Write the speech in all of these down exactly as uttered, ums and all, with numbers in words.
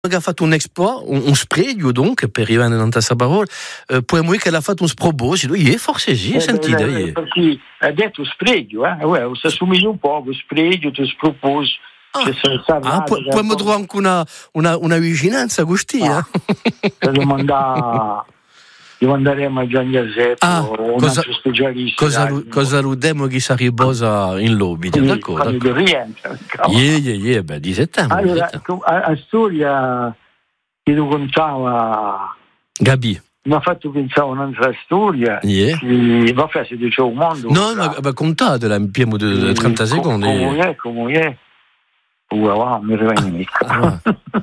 che ha fatto un exploit, un, un spredio donc per arrivare in questa parola, eh, poi lui che ha fatto un sproposito, io forse sì, eh, sentite. Eh, Io. perché ha detto spredio, eh? Uè, si assomiglia un po', spredio, ti sproposito. Ah, ah poi, poi mi trovo anche una, una, una vicinanza con stia. Ah, devo andare, devo andare a Gian Giuseppe ah, o un cosa, altro specialista. Cosa, lu, cosa ludemo che si riposa in lobby, Quindi, d'accordo? quando rientra. Yeah, yeah, yeah, beh, di settembre. Allora, a, a storia che lo contava Gabi. mi ha fatto pensare a un'altra storia Yeah. che va a fare se dice un mondo. No, ma, ma contatela in pieno di trenta secondi. Come è, come è. Wow, wow, mi rimane mica.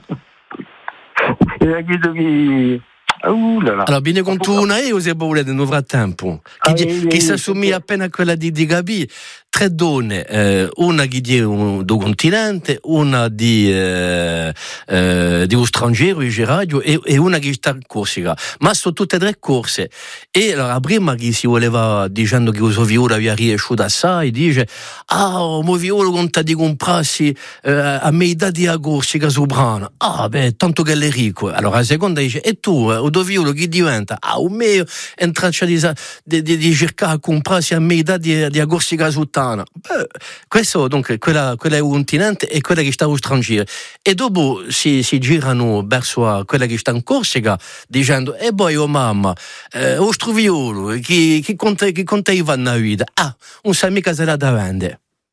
E ha detto che... Uh, là, là. Allora, viene con tu una e se volete nel frattempo. Chi, ah, chi si assomiglia appena a quella di, di Gabi. Tre donne, eh, una che è un, do continente, una di, eh, eh, di un straniero, di radio, e, e una che sta in Corsica. Ma sono tutte e tre corse. E allora, prima che si voleva dicendo che uso viola via riesciuto assai, dice, ah, oh, mo viola conta di comprarsi eh, a metà di Corsica soprana. Ah, beh, tanto che è ricco. Allora, la seconda dice, e tu, eh, do viola che diventa? Ah, un mio entraccia di, di, di, di cercare a comprarsi a metà di, di Corsica soprana. Beh, questo dunque quella, quella è un continente e quella che sta in straniero e dopo si, si girano verso quella che sta in Corsica dicendo e poi oh mamma eh, o struviolo chi, chi conta chi conta i vanno a vita ah un sa mica se la davanti.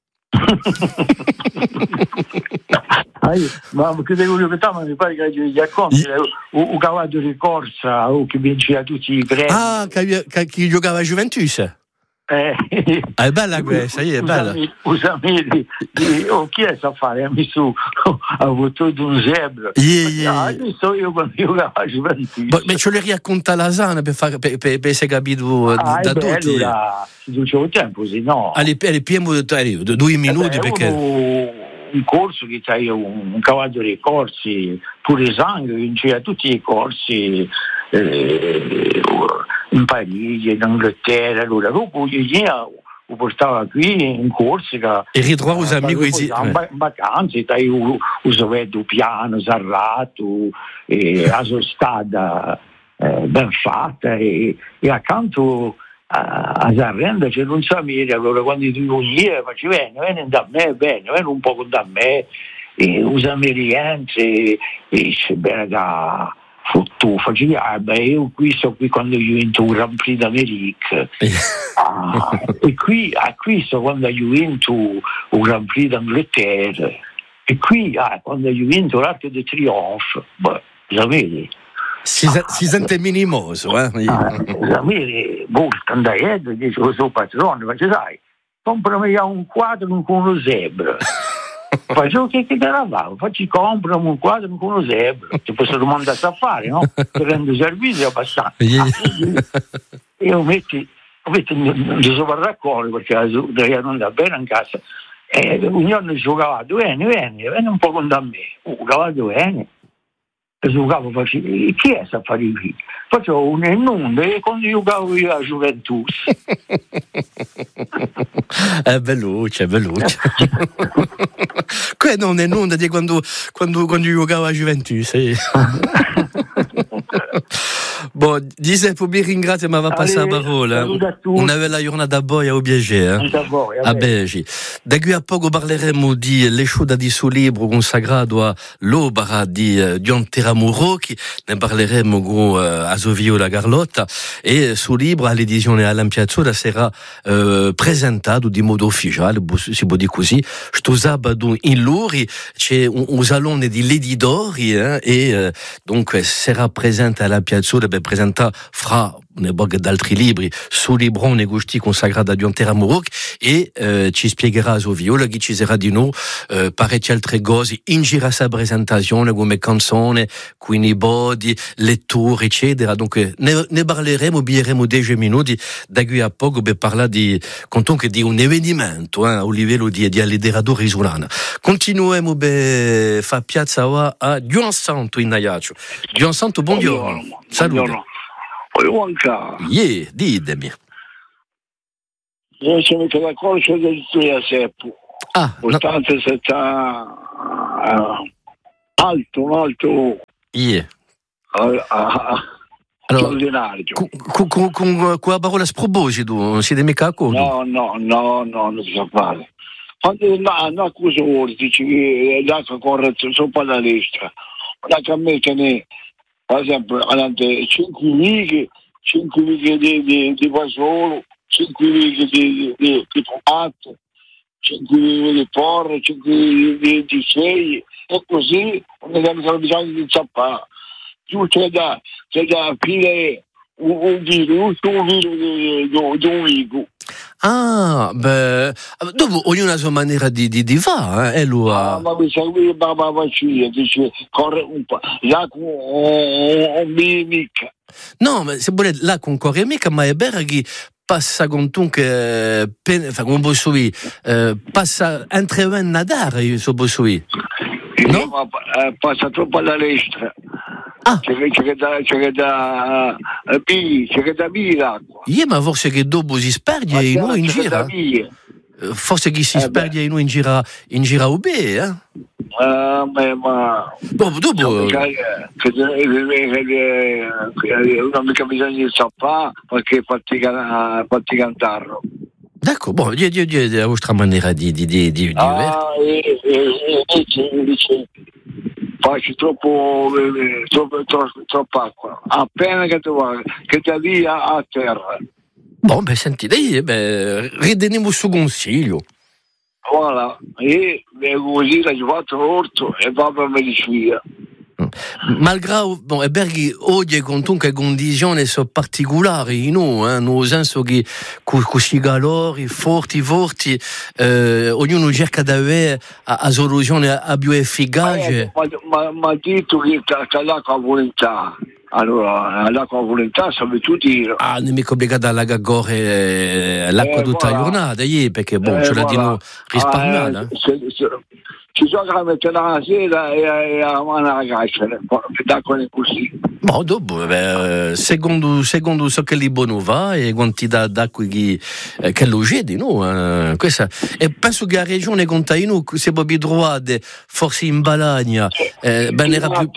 Ma che devo dire, ma mi pare che gli racconti un cavallo di corsa o che vinceva tutti i premi ah che, che, che giocava a Juventus. Eh, è bella questa, è bella. Usami di, di oh, chi è sa fare? Ha messo ha avuto un zebra. Yeah, yeah. Ah, so io quando io la Juventus. Ma ce le racconta la sana per fare per, per, per essere capito ah, da bello, tutti. La, si dice un tempo, sì, no. Alle alle pieno di due minuti eh beh, perché uno, un corso che c'hai un, un cavallo dei corsi, pure sangue, vinceva tutti i corsi. Eh, in Parigi, in Inghilterra, allora dopo io lo portava qui in Corsica e ritrovo eh, amici in vacanze, dai uso vedo piano, serrato, e la strada eh, ben fatta e, e accanto a, a Sarrenda c'è un Samiri, allora quando tu venire faccio vieni, vieni da me, vieni, vieni un po' da me, e usami rientri e, e c'è bene da tu facevi, ah, beh, io qui sto qui quando io vinto un Grand Prix d'America ah, e qui, ah, qui sto quando io vinto un Grand Prix d'Inghilterra e qui ah, quando io vinto l'Arco di Trionfo, beh, lo vedi? Si, ah, si sente minimoso, eh? Ah, lo vedi? Boh, andai e dice il suo patrono, ma sai, comprami un quadro con uno zebra. Faccio che che eravamo, facci comprami un quadro con uno zebra, ti posso domandare a fare, no? Per rendere servizio abbastanza. Yeah. E io metti, metti non si sovraccorre perché non andava bene in casa. E un giorno giocava, vieni, vieni, vieni un po' con da me. Un cavallo vieni. E giocavo, facevo, chi è a fare qui? Facevo un innundo e quando giocavo io a Juventus. È veloce, è veloce. Quello non è nulla di quando, quando, quando giocavo a Juventus. Eh. Bon, Giuseppe, vi ringrazio, ma va passare la parola. Una bella giornata a voi a Obiege. Eh? A Belgi. Da qui a poco parleremo di l'esciuda di suo libro consacrato all'opera di Dion Teramurocchi. Ne parleremo con uh, Asovio La Carlotta e suo libro all'edizione Alain Piazzolla sarà uh, presentato di modo ufficiale, si può dire così. Sto sabato in Luri c'è un, un salone di l'editori eh, e uh, dunque sarà presente alla Piazzolla per presentare fra una boga d'altri libri su librone gusti consacrati a Dion Teramurocchi e eh, ci spiegherà su viola che ci sarà di noi eh, parecchie altre cose in gira sa presentazione come canzone, quindi body, letture eccetera, dunque ne, ne parleremo, biremo dieci minuti da qui a poco per parlare di comunque di un avvenimento eh, a livello di, di letteratura isolana. Continuiamo per fare piazza a Dion Santo in Ajaccio. Dion Santo, buongiorno. Salute. Yeah, ditemi. Io sono la corsa del Giuseppe. Ah, ottanta sette alto, un alto... Yeah. Uh, uh, allora, con, con, con, con la parola a sproposito, non siete mica d'accordo? No, no, no, no, non si sa fare. Quando no, no, cosa vuoi, dici che l'acqua corre sopra la destra, l'acqua mette, per esempio, cinque righe, cinque righe di, di, di vasolo, cinque righe di, di, di tomato, cinque righe di porro, cinque righe di, di sei, e così non abbiamo bisogno di zappare. Più c'è da, c'è da fare un, un virus, un virus di un higo. Ah, beh, dopo ognuno ha la sua maniera di, di, di fare, eh, lui ha... Ah, ma mi serve il babà vaccino, dice, corre un po', l'acqua non mi mica. No, ma se volete, l'acqua non corre mica, ma è vero che passa con tu che, enfin, come posso dire, eh, passa entre a nadare, io so posso dire. No? Ma eh, passa troppo alla destra. Ah. C'è, c'è da c'è da uh, B, c'è da B l'acqua. Yeah, ma forse che dopo si sperde e noi in gira. Forse che si eh sperde e noi in gira in gira U B, eh? Uh, ma, ma dopo dopo che non mica bisogna di sappare perché fatica fatti cantarlo. D'accordo, bon, di di di la vostra maniera di di di di ah, e, e, e invece faccio troppo, troppo, troppo, troppo acqua. Appena che tu vai, che ti avvia a terra. Bon, beh, sentite, beh, rideniamo su consiglio. Voilà, e così la fatto l'orto e va per medicina. Malgrado, bon, è vero che oggi con tutte condizioni sono particolari, no? Eh? Nel senso che con questi calori forti, forti, eh, ognuno cerca di avere la soluzione più efficace. Ma, ma, ma detto che l'acqua a volontà, allora l'acqua a volontà sarebbe tutti. Ah, non è mica obbligato a gore l'acqua eh, tutta la giornata, yeah, perché bon, eh, ce la diamo risparmiata. Ah, eh, ci sono da mettere la sera e a mano alla caccia, d'acqua così. Boh, dopo, beh, secondo, secondo so che li buono va e quantità d'acqua che, eh, che lo gedi, no? Eh, questa, e penso che la regione conta in noi, se proprio trovate, forse in Balagna, eh, ben era più...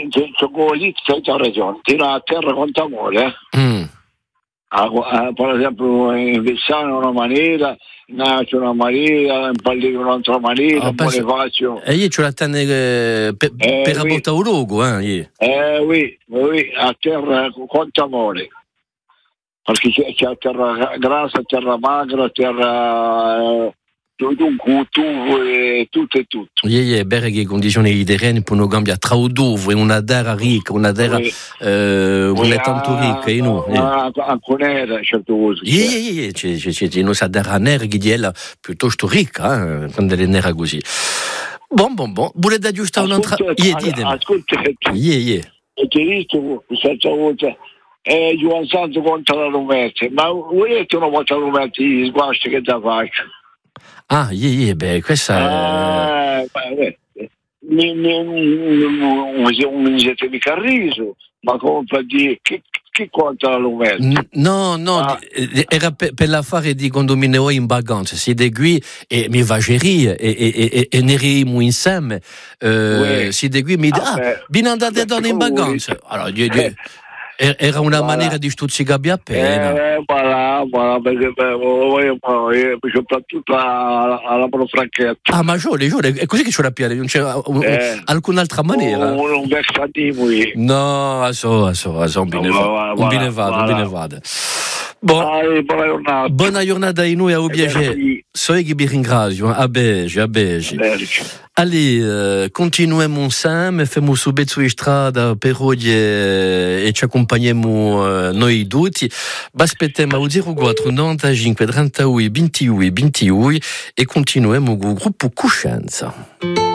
C'è ragione, ti la terra conta amore, eh? Mm. Ah, ah, per esempio in Vessano una maniera, nasce una maniera, in Pallico un'altra maniera, oh, penso... Bonifacio. E io ce la tengo eh, per, eh, per oui. Rapportare un logo, eh? Yeah. Eh oui, oui, a terra conta amore. Perché c'è, c'è terra grassa, terra magra, terra... Eh, dunque tutto e tutto e tutto. Yeah, yeah, bene che condizioni di terreno possono cambiare tra un dove, una terra ricca, una terra oui. eh, non è tanto ricca, e no. Anche nera, certe cose. Yeah, yeah, yeah, c'è, c'è, c'è, c'è una terra nera che è piuttosto ricca, eh, quando è nera così. Bon, bon, bon. Volete aggiustare un'altra... Yeah, ascolta, yeah, yeah. E ti dico, questa volta... Eh, Giovanni Santo contro la Romerti, ma volete una volta la Romerti, gli sguasti che da faccio? Ah, yeah, yeah, beh, questa è... Eh, non mi siete mica riso, ma come per dire, chi, chi conta la Romerti? No, no, ah. Era per, per l'affare di condominio in vacanza, si di qui e mi va gerire e, e, e, e ne riimo insieme, eh, oui. Si di qui mi dice, ah, ah ben andate donne in vacanza. Allora, io, io, era una voilà. Maniera di stuzzicare appena. Eh, voilà, voilà, perché soprattutto alla, alla franchezza. Ah, ma giuro, giuro, è così che ce la piace, non c'è un, eh, alcun'altra maniera. Un, un vexativo. No, a so, a so, a so, un bine vado, un bine vado, un bine vado. Bon, allez, buona giornata. Buona giornata a noi a Obiege. So che vi ringrazio, a Bege, a Bege. Allez, uh, continuiamo insieme, facciamo subito in strada per oggi e ci accompagniamo uh, noi tutti. Aspettiamo al zero quattro novantacinque trentadue ventidue ventidue e continuiamo con il gruppo Coscienza.